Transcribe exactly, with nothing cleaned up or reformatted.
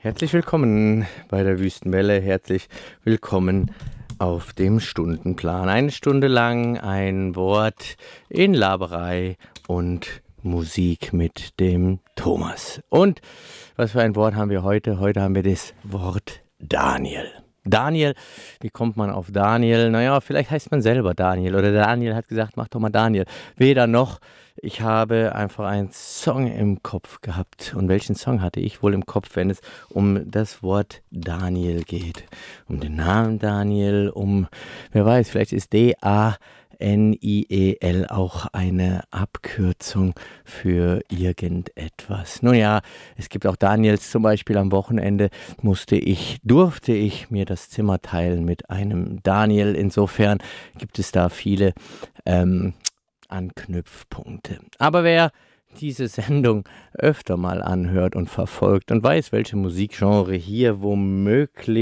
Herzlich willkommen bei der Wüstenwelle, herzlich willkommen auf dem Stundenplan. Eine Stunde lang ein Wort in Laberei und Musik mit dem Thomas. Und was für ein Wort haben wir heute? Heute haben wir das Wort Daniel. Daniel, wie kommt man auf Daniel? Naja, vielleicht heißt man selber Daniel oder Daniel hat gesagt, mach doch mal Daniel. Weder noch. Ich habe einfach einen Song im Kopf gehabt. Und welchen Song hatte ich wohl im Kopf, wenn es um das Wort Daniel geht? Um den Namen Daniel, um, wer weiß, vielleicht ist D A N I E L auch eine Abkürzung für irgendetwas. Nun ja, es gibt auch Daniels, zum Beispiel am Wochenende musste ich, durfte ich mir das Zimmer teilen mit einem Daniel. Insofern gibt es da viele ähm, Anknüpfpunkte. Aber wer diese Sendung öfter mal anhört und verfolgt und weiß, welche Musikgenre hier womöglich